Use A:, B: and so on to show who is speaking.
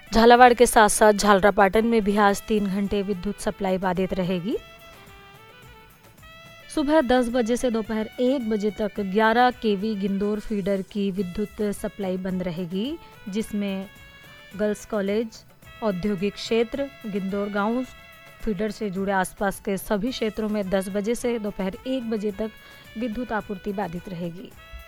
A: झालावाड़ के साथ साथ झालरापाटन में भी आज 3 घंटे विद्युत सप्लाई बाधित रहेगी। सुबह 10 बजे से दोपहर 1 बजे तक 11 केवी गिंदौर फीडर की विद्युत सप्लाई बंद रहेगी, जिसमें गर्ल्स कॉलेज, औद्योगिक क्षेत्र, गिंदौर गांव फीडर से जुड़े आसपास के सभी क्षेत्रों में 10 बजे से दोपहर 1 बजे तक विद्युत आपूर्ति बाधित रहेगी।